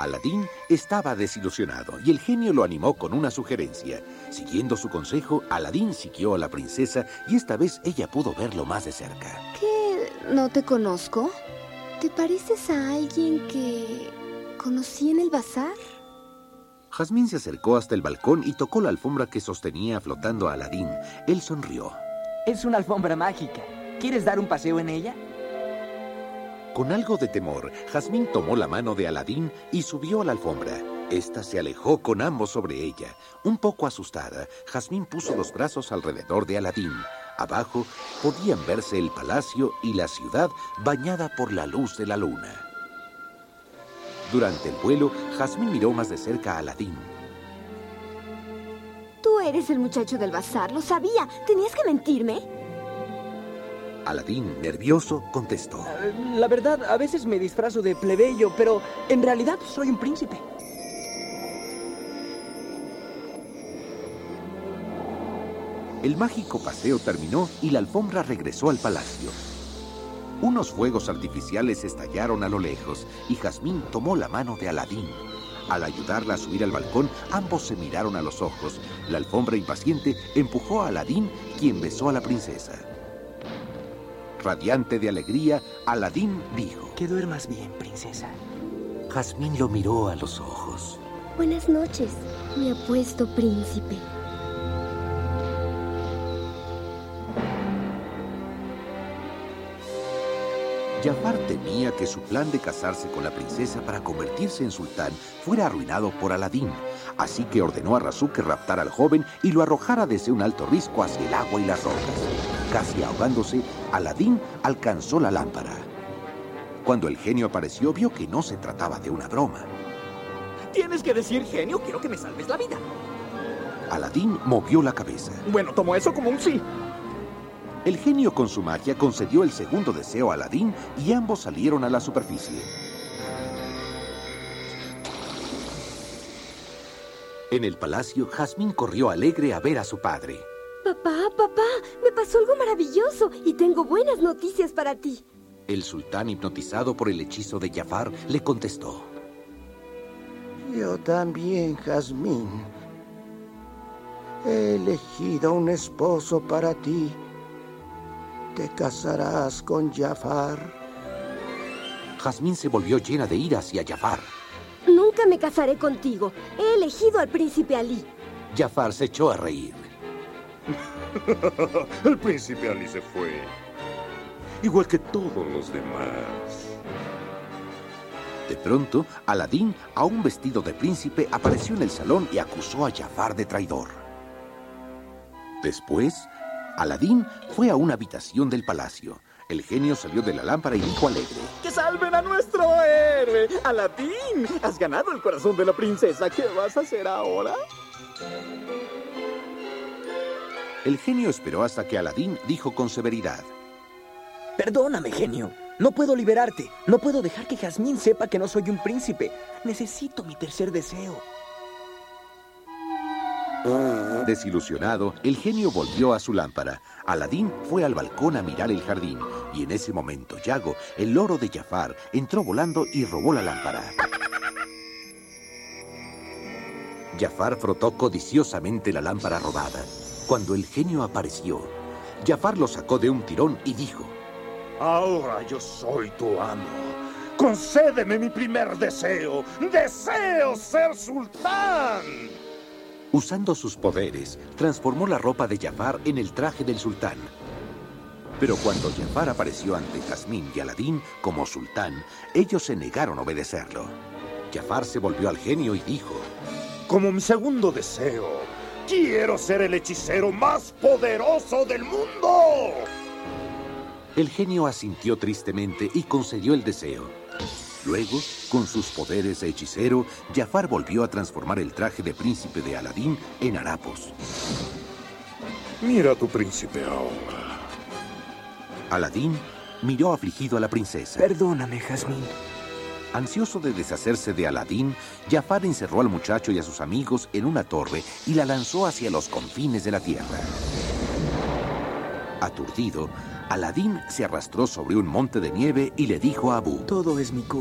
Aladín estaba desilusionado y el genio lo animó con una sugerencia. Siguiendo su consejo, Aladín siguió a la princesa y esta vez ella pudo verlo más de cerca. ¿Qué? ¿No te conozco? ¿Te pareces a alguien que conocí en el bazar? Jazmín se acercó hasta el balcón y tocó la alfombra que sostenía flotando a Aladín. Él sonrió. Es una alfombra mágica. ¿Quieres dar un paseo en ella? Con algo de temor, Jazmín tomó la mano de Aladín y subió a la alfombra. Esta se alejó con ambos sobre ella. Un poco asustada, Jazmín puso los brazos alrededor de Aladín. Abajo podían verse el palacio y la ciudad bañada por la luz de la luna. Durante el vuelo, Jazmín miró más de cerca a Aladín. Tú eres el muchacho del bazar, lo sabía. ¿Tenías que mentirme? Aladín, nervioso, contestó. La verdad, a veces me disfrazo de plebeyo, pero en realidad soy un príncipe. El mágico paseo terminó y la alfombra regresó al palacio. Unos fuegos artificiales estallaron a lo lejos y Jazmín tomó la mano de Aladín. Al ayudarla a subir al balcón, ambos se miraron a los ojos. La alfombra impaciente empujó a Aladín, quien besó a la princesa. Radiante de alegría, Aladín dijo: Que duermas bien, princesa. Jazmín lo miró a los ojos. Buenas noches, mi apuesto príncipe. Jafar temía que su plan de casarse con la princesa para convertirse en sultán fuera arruinado por Aladín, así que ordenó a Razú que raptara al joven y lo arrojara desde un alto risco hacia el agua y las rocas. Casi ahogándose, Aladín alcanzó la lámpara. Cuando el genio apareció, vio que no se trataba de una broma. Tienes que decir, genio, quiero que me salves la vida. Aladín movió la cabeza. Bueno, tomo eso como un sí. El genio con su magia concedió el segundo deseo a Aladín y ambos salieron a la superficie. En el palacio, Jazmín corrió alegre a ver a su padre. Papá, me pasó algo maravilloso y tengo buenas noticias para ti. El sultán, hipnotizado por el hechizo de Jafar, le contestó. Yo también, Jazmín. He elegido un esposo para ti. Te casarás con Jafar. Jazmín se volvió llena de ira hacia Jafar. Nunca me casaré contigo. He elegido al príncipe Alí. Jafar se echó a reír. El príncipe Alí se fue, igual que todos los demás. De pronto, Aladín, aún vestido de príncipe, apareció en el salón y acusó a Jafar de traidor. Después, Aladín fue a una habitación del palacio. El genio salió de la lámpara y dijo alegre: ¡Que salven a nuestro héroe! ¡Aladín! Has ganado el corazón de la princesa. ¿Qué vas a hacer ahora? El genio esperó hasta que Aladín dijo con severidad: Perdóname, genio. No puedo liberarte. No puedo dejar que Jazmín sepa que no soy un príncipe. Necesito mi tercer deseo. Desilusionado, el genio volvió a su lámpara. Aladín fue al balcón a mirar el jardín, y en ese momento Yago, el loro de Jafar, entró volando y robó la lámpara. Jafar frotó codiciosamente la lámpara robada. Cuando el genio apareció, Jafar lo sacó de un tirón y dijo: Ahora yo soy tu amo. Concédeme mi primer deseo. ¡Deseo ser sultán! Usando sus poderes, transformó la ropa de Jafar en el traje del sultán. Pero cuando Jafar apareció ante Jazmín y Aladín como sultán, ellos se negaron a obedecerlo. Jafar se volvió al genio y dijo: Como mi segundo deseo, quiero ser el hechicero más poderoso del mundo. El genio asintió tristemente y concedió el deseo. Luego, con sus poderes de hechicero, Jafar volvió a transformar el traje de príncipe de Aladín en harapos. Mira a tu príncipe ahora. Aladín miró afligido a la princesa. Perdóname, Jazmín. Ansioso de deshacerse de Aladín, Jafar encerró al muchacho y a sus amigos en una torre y la lanzó hacia los confines de la tierra. Aturdido, Aladín se arrastró sobre un monte de nieve y le dijo a Abu: Todo es mi culpa.